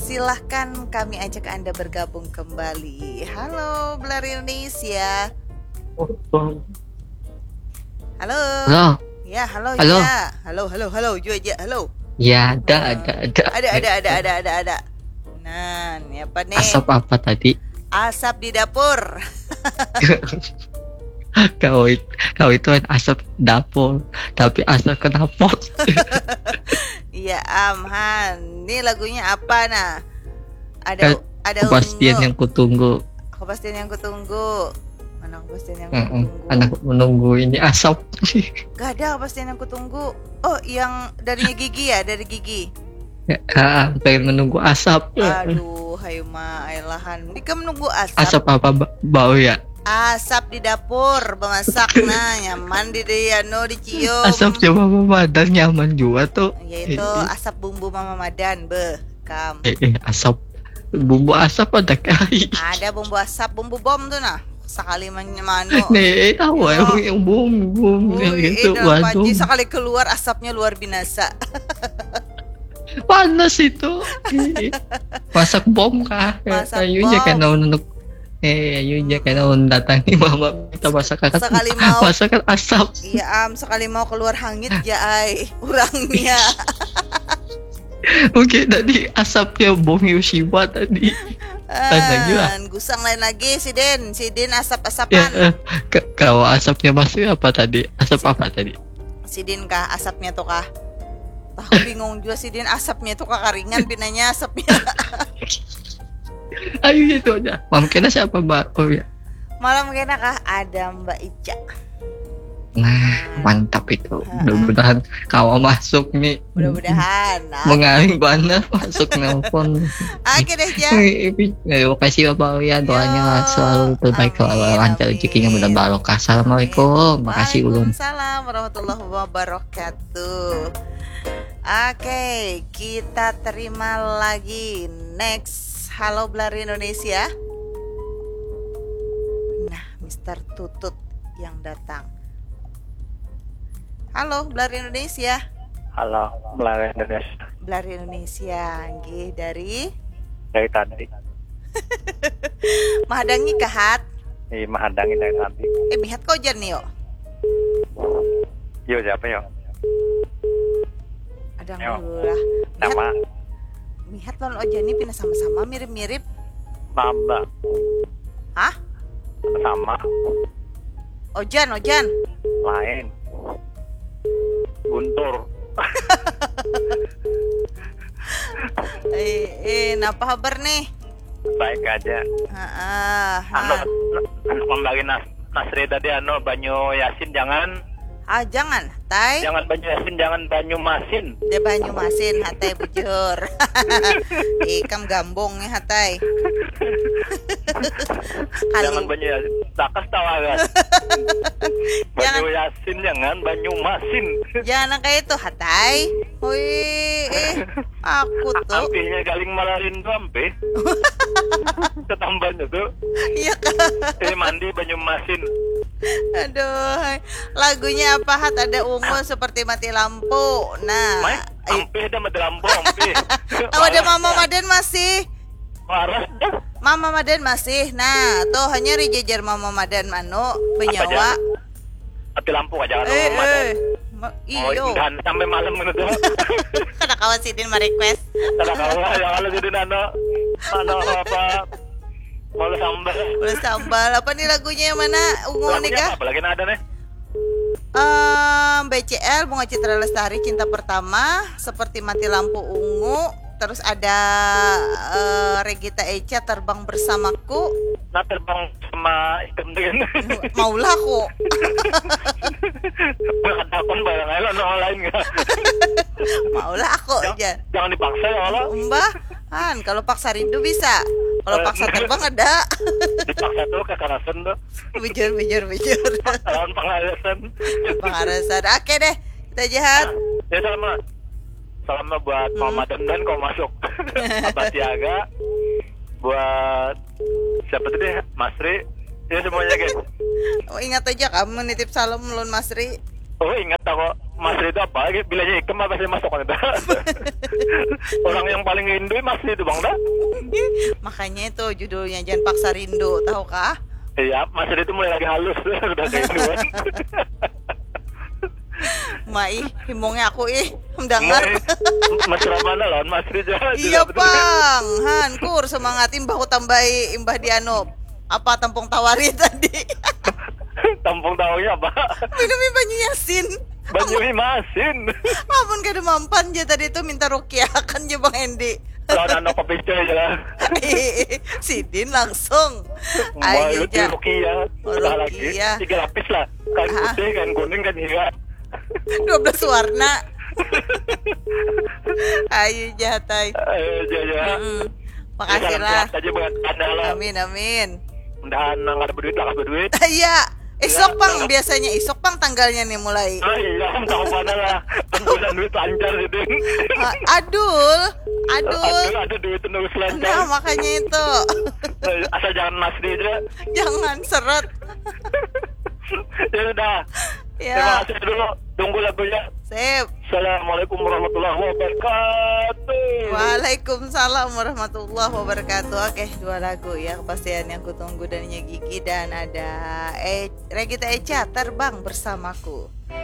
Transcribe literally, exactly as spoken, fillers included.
silahkan kami ajak Anda bergabung kembali. Halo Belari Indonesia. Halo. Halo. Ya, halo, Halo. ya. Halo, halo, halo. Juga aja, halo. Ya, ada, Uh, ada, ada. Ada, ada, ada, ada, ada, ada. Nah, ini apa nih? Asap apa tadi? Asap di dapur. kau itu, kau itu kan asap dapur, tapi asap knalpot. Iya, Amhan. Ini lagunya apa nah? Ada Kan ada kepastian ungu. yang kutunggu. Kepastian yang kutunggu. Mana kepastian yang Mm-mm. kutunggu? Anak menunggu ini asap. Gak ada kepastian yang kutunggu. Oh, yang darinya Gigi ya, dari Gigi. Ah, pengen menunggu asap. Aduh, hayu mah ailahan. Ini kan menunggu asap. Asap apa ba- bau ya? Asap di dapur, bemasak nah, nyaman di dia no dicium. Asap coba badan nyaman juga tuh. Yaitu Eh, asap bumbu Mama Madan, beh, kam. eh, eh, asap bumbu asap ada kali. Ada bumbu asap, bumbu bom tuh nah. Sekali mano. Nih, awal Ya. yang bum bum yang Wih, gitu. edan, Waduh, Panji, sekali keluar asapnya luar binasa. panas itu. Ih, masak bom kah? Masak Ayunya bom. kan untuk eh ayunya kan datangi mama kita masakan Sekali mau- masakan asap. Iya, am, sekali mau keluar hangit ya ai, urangnya. Oke, tadi asapnya bom Hiroshima tadi. Lain lagi lah. Ah, gusang lain lagi si Den, si Den Ya, asap-asapan. eh, k- kalau asapnya masuk apa tadi? Asap apa tadi? Si Den kah asapnya tuh kah? Tahu bingung juga si Den asapnya tuh kah karingan pinanya asapnya. Ayo itu aja. Mam kena siapa mbak? Oh ya. Malam kena kah ada Mbak Ica. Nah, mantap itu. Mudah-mudahan kau masuk nih. Mudah-mudahan. Nah. Mengaling banget masuk nelpon. Oke deh ja. Terima kasih Bapak ya, doanya Yo, selalu terbaik, selalu amin, lancar amin. rezekinya mudah barokah. Assalamualaikum, makasih Ulun. Waalaikumsalam warahmatullahi wabarakatuh. Oke, kita terima lagi next. Halo Belari Indonesia. Nah, Mister Tutut yang datang. Halo Belari Indonesia. Halo, Belari Indonesia. Belari Indonesia, nggih dari Dari tadi. Mahadangi kahat. Iya, mahadangin dari tadi. Eh, mihat kau jan nih yo. Yo, siapa yo? Ada Yo. dulu lah. Nama Mihat lawan Ojani pindah sama-sama mirip-mirip. Bamba. Hah? Sama. Ojan, Ojan. Lain. Guntur. Eh, eh, napa kabar nih? Baik aja. Ah, Anu, ah, anu kembali Nas Nasri tadi anu Banyu Yasin jangan ah, jangan, tai. jangan Banyu Yasin jangan Banyu Masin. Dia banyu masin, hatai bujur. Ikam gambung nih hatai. Jangan Kalau Banyu Yasin. Takas tawaran. Jangan. Banyu Yasin jangan Banyu Masin. jangan kayak itu hatai. Wih, eh, aku tuh. Ampihnya galing malarin tuh ampe. Ketambahan itu. Iya kan? Eh mandi Banyu Masin. Aduh, lagunya apa hat ada ungu seperti mati lampu. Nah, Mai, eh, ampe dah mati lampu ampe. oh, ada Mama Maden masih. Waras dah. Mama Maden masih. Nah, tuh hanya rijejer Mama Maden mano penyawa. Mati lampu aja Eh, rumah. eh. Ma- Oh, iyo. dan sampai malam menuju. Kada kawan sidin ma-request. Kada kawan ya kalau jadi nano. Nano apa? Mau sambal. Udah sambal. Apa nih lagunya yang mana? Ungu nih kah? Apa lagi ada nih? Um, B C L Bunga Citra Lestari Cinta Pertama, Seperti Mati Lampu Ungu. Terus ada eh, Regita Echa Terbang Bersamaku. Nah terbang sama ikan dengan. Maulah kok. Ada akun barang aja lah orang lain nggak? Maulah aku aja. Jangan dipaksa ya Allah. Mbah, kan kalau paksa rindu bisa. Kalau paksa terbang ada. Dipaksa tuh kekerasan tuh. Bujur, bujur, bujur. Lawan pengalasan. Pengarasan. Oke deh, kita jahat. Ya salam lah. Salamnya buat Mama Dan dan kau masuk. Abah Tiaga. Buat siapa tuh deh? Masri. Ya semuanya guys. Oh, ingat aja kamu nitip salam Lun Masri. Oh ingat aku Mas Ridho apa? Bilanya ikem apa sih masuk kan? Orang yang paling rindu Mas Ridho bang dah. Makanya itu judulnya jangan paksa rindu, tahu kah? Iya, Mas Ridho mulai lagi halus udah kerinduan. Mai, himongnya aku ih, mendengar. Mesra mana lawan Mas Ridho? Iya bang, Han kur semangat imbah ku tambahi imbah diano apa tampung tawari tadi. Tampung tahunya apa? Minumi banyu yasin. Banyu masin. Ampun kada mampan aja tadi itu minta rukiah kan ya Bang Endi. Lawan anak kopi coy aja lah. Sidin langsung. Ayo Ayo ja. Rukia. Udah lagi. Rukia. Tiga lapis lah. Kan Ah. putih, kan kuning, kan hijau. dua belas warna. Ayo jatai. Ayo aja aja. Mm-mm. Makasih lah. Aja buat anda lah. Amin amin. Mudahan nggak ada berduit lah, nggak berduit. Iya. Esok Bang, biasanya esok Bang tanggalnya nih mulai. Oh iya, tahu mana lah. Bulan duit lancar gitu. Ah, adul, adul. Aduh, ada duit terus Nah, lancar. makanya itu. Asal jangan nasri aja. Jangan seret. Ya udah. Ya. Terima kasih dulu. Tunggu lagunya. Sip. Assalamualaikum warahmatullahi wabarakatuh. Waalaikumsalam warahmatullahi wabarakatuh. Oke, dua lagu ya kepastian yang kutunggu darinya Gigi dan ada e- Regita Echa Terbang Bersamaku.